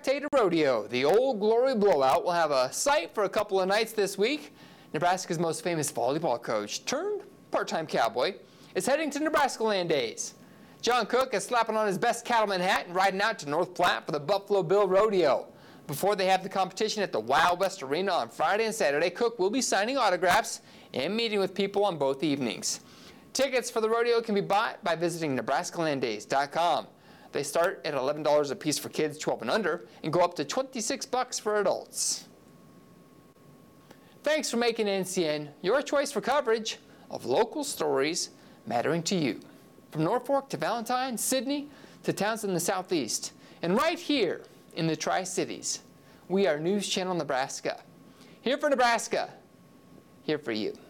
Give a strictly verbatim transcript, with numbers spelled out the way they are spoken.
Spectator Rodeo. The Old Glory Blowout will have a site for a couple of nights this week. Nebraska's most famous volleyball coach, turned part-time cowboy, is heading to Nebraska Land Days. John Cook is slapping on his best cattleman hat and riding out to North Platte for the Buffalo Bill Rodeo. Before they have the competition at the Wild West Arena on Friday and Saturday, Cook will be signing autographs and meeting with people on both evenings. Tickets for the rodeo can be bought by visiting Nebraska Land Days dot com. They start at eleven dollars a piece for kids twelve and under and go up to twenty-six bucks for adults. Thanks for making N C N your choice for coverage of local stories mattering to you. From Norfolk to Valentine, Sidney to towns in the southeast, and right here in the Tri-Cities, we are News Channel Nebraska. Here for Nebraska, here for you.